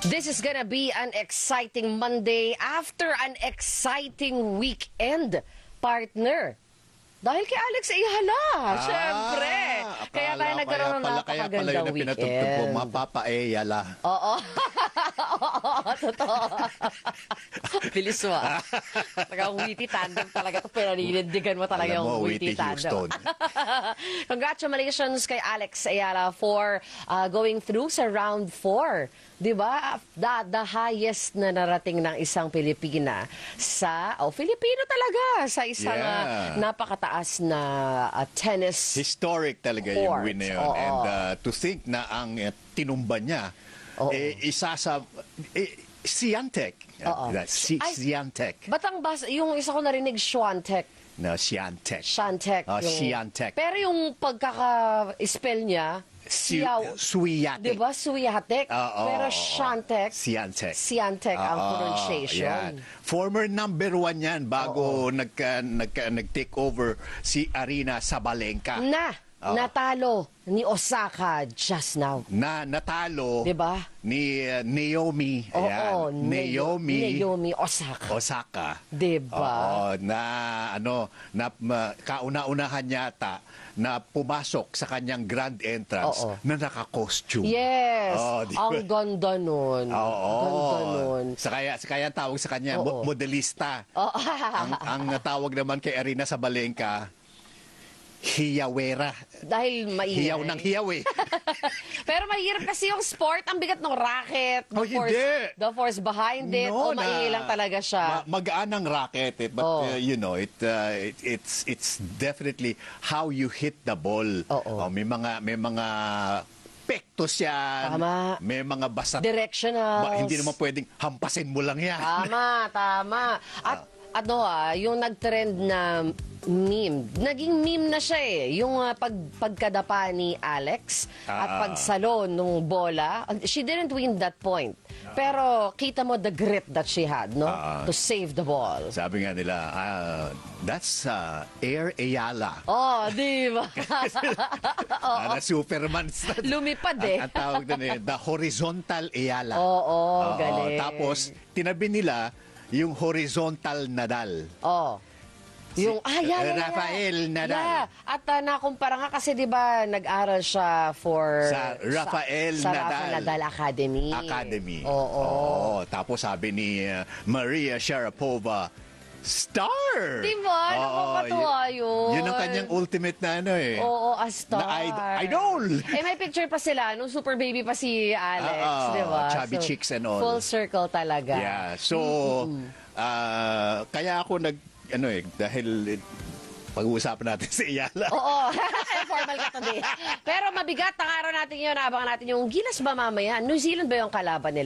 This is gonna be an exciting Monday after an exciting weekend, partner. Dahil kay Alex ay hala, syempre. Kaya tayo nagkaroon ng napakagandang weekend. Pinatugtog ko, mapapa-yala. Oo. Oo, totoo. Bilis mo. Talagang witty tandem talaga ito. Pinaninindigan mo talaga yung witty tandem. Congratulations kay Alex Ayala for going through sa round 4. Diba? The highest na narating ng isang Pilipina sa, Filipino talaga, sa isang napakataas na tennis. Historic talaga court. Yung win na yun. And to think na ang tinumba niya, isa sa Swiatek. Swiatek. Ba't ang yung isa ko narinig, Swiatek? No, Swiatek. Swiatek. Pero yung pagkaka-spell niya, Swiatek. Diba? Swiatek. Pero Swiatek ang pronunciation. Former number 1 yan bago nag-take over si Aryna Sabalenka. Natalo ni Osaka just now. Natalo diba? Ni Naomi. Naomi Osaka. Diba? Kauna-unahan yata na pumasok sa kanyang grand entrance na naka-costume. Yes. Diba? Ang ganda nun. Ganda nun. Kaya tawag sa kanya, modelista. Ang tawag naman kay Aryna Sabalenka, hiyawera. Dahil maingay. Hiyaw ng hiyaw eh. Pero mahirap kasi yung sport. Ang bigat ng racket. The force behind it. Maingay lang talaga siya. Magaan ang racket. But, it's definitely how you hit the ball. May mga pektos yan. Tama. May mga basta. Directionals. Hindi naman pwedeng hampasin mo lang yan. Tama. At yung nag-trend na meme. Naging meme na siya eh. Yung pagkadapa ni Alex at pagsalo nung bola. She didn't win that point. Pero kita mo the grit that she had, no? To save the ball. Sabi nga nila, that's Air Ayala. Di ba? Na Superman. Lumipad eh. Ang tawag doon the horizontal Ayala. Galing. Tapos, tinabi nila yung horizontal Nadal. Yung Rafael Nadal. At nakumpara nga kasi 'di ba nag-aral siya sa Rafael Nadal Academy. Tapos sabi ni Maria Sharapova, star! Di ba? Nakakatuwa yun. Yun ang kanyang ultimate na a star. Na idol! May picture pa sila nung super baby pa si Alex, di ba? Chubby chicks and all. Full circle talaga. Yeah. So, kaya ako dahil pag-uusapan natin si Ayala. Formal ka today. Pero mabigat ang araw natin yun. Abangan natin yung Gilas ba mamaya? New Zealand ba yung kalaban nila?